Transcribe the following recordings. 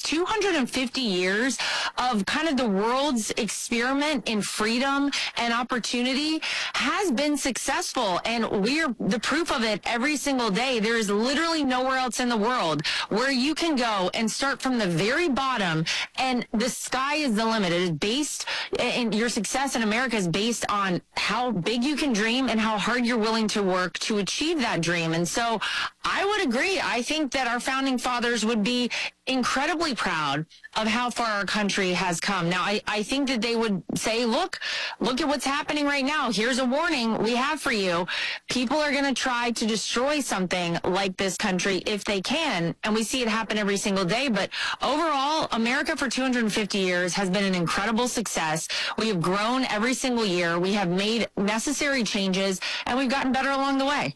250 years of kind of the world's experiment in freedom and opportunity has been successful. And we're the proof of it every single day. There is literally nowhere else in the world where you can go and start from the very bottom and the sky is the limit. It is based, and your success in America is based on how big you can dream and how hard you're willing to work to achieve that dream. And so I would agree. I think that our founding fathers would be incredibly proud of how far our country has come. Now, I think that they would say, look at what's happening right now. Here's a warning we have for you. People are going to try to destroy something like this country if they can. And we see it happen every single day. But overall, America for 250 years has been an incredible success. We have grown every single year. We have made necessary changes, and we've gotten better along the way.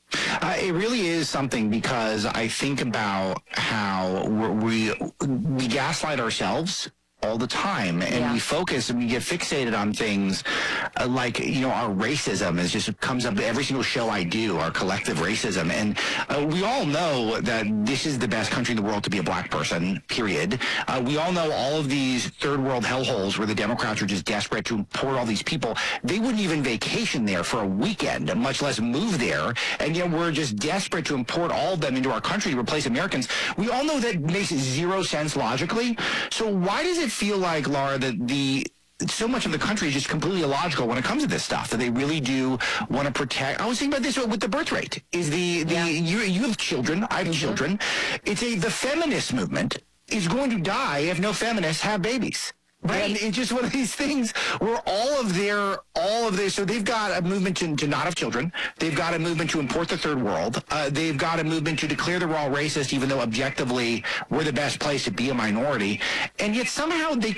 It really is something, because I think about how we gaslight ourselves all the time, and we focus and we get fixated on things like, our racism is just comes up every single show I do, our collective racism. And we all know that this is the best country in the world to be a black person, period. We all know all of these third world hellholes where the Democrats are just desperate to import all these people. They wouldn't even vacation there for a weekend, much less move there. And yet we're just desperate to import all of them into our country to replace Americans. We all know that makes zero sense logically. So why does it feel like, Laura, that so much of the country is just completely illogical when it comes to this stuff, that they really do want to protect? I was thinking about this with the birth rate. Is you have children, I have children. It's the feminist movement is going to die if no feminists have babies. Right. And it's just one of these things where all of their, so they've got a movement to not have children. They've got a movement to import the third world. They've got a movement to declare that we're all racist, even though objectively we're the best place to be a minority. And yet somehow they've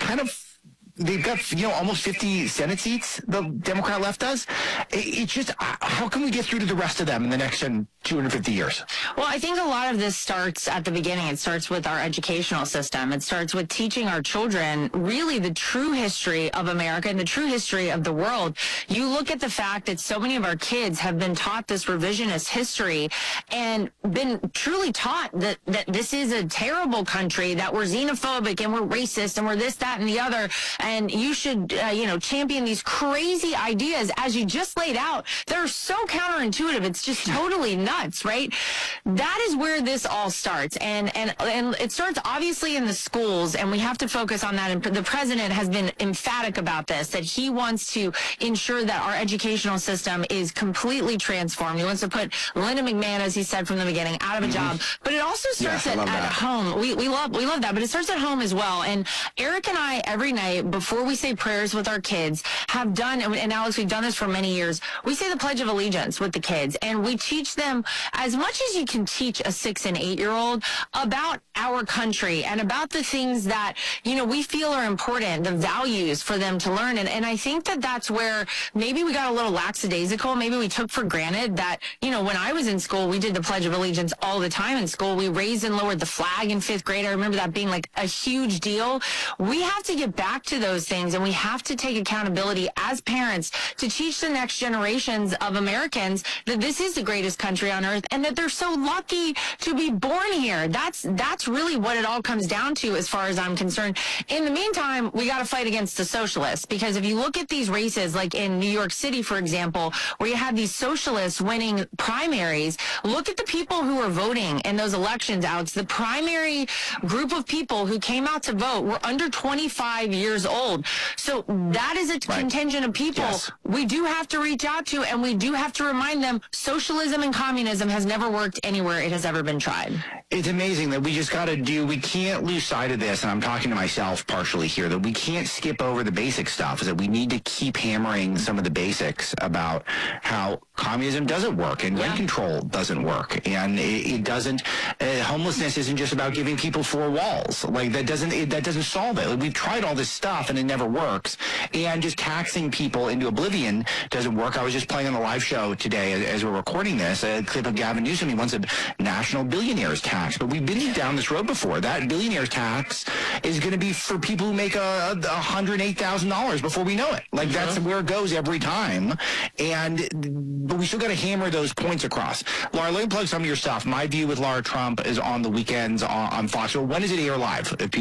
got, almost 50 Senate seats, the Democrat left does. It's just, how can we get through to the rest of them in the next 250 years? Well, I think a lot of this starts at the beginning. It starts with our educational system. It starts with teaching our children really the true history of America and the true history of the world. You look at the fact that so many of our kids have been taught this revisionist history and been truly taught that this is a terrible country, that we're xenophobic and we're racist and we're this, that, and the other. And you should, champion these crazy ideas, as you just laid out, that are so counterintuitive. It's just totally nuts, right? That is where this all starts. And it starts obviously in the schools, and we have to focus on that. And the president has been emphatic about this, that he wants to ensure that our educational system is completely transformed. He wants to put Linda McMahon, as he said from the beginning, out of a job. But it also starts at home. We love that, but it starts at home as well. And Eric and I, every night, before we say prayers with our kids, have done, and Alex, we've done this for many years, we say the Pledge of Allegiance with the kids, and we teach them as much as you can teach a 6 and 8-year-old about our country and about the things that, we feel are important, the values for them to learn. And I think that that's where maybe we got a little lackadaisical. Maybe we took for granted that, when I was in school, we did the Pledge of Allegiance all the time in school. We raised and lowered the flag in 5th grade. I remember that being like a huge deal. We have to get back to those things, and we have to take accountability as parents to teach the next generations of Americans that this is the greatest country on earth and that they're so lucky to be born here. That's really what it all comes down to, as far as I'm concerned. In the meantime, we got to fight against the socialists, because if you look at these races, like in New York City, for example, where you had these socialists winning primaries, look at the people who were voting in those elections, Alex. The primary group of people who came out to vote were under 25 years old. So that is a contingent of people we do have to reach out to, and we do have to remind them socialism and communism has never worked anywhere it has ever been tried. It's amazing that we just got to we can't lose sight of this, and I'm talking to myself partially here, that we can't skip over the basic stuff, is that we need to keep hammering some of the basics about how communism doesn't work and rent control doesn't work, and it doesn't, homelessness isn't just about giving people 4 walls. Like, that doesn't solve it. Like, we've tried all this stuff and it never works, and just taxing people into oblivion doesn't work. I was just playing on the live show today as we're recording this, a clip of Gavin Newsom. He wants a national billionaires tax, but we've been down this road before. That billionaires tax is going to be for people who make $108,000 before we know it. Like, that's where it goes every time, but we still got to hammer those points across. Laura, let me plug some of your stuff. My View with Laura Trump is on the weekends on Fox. So when does it air live?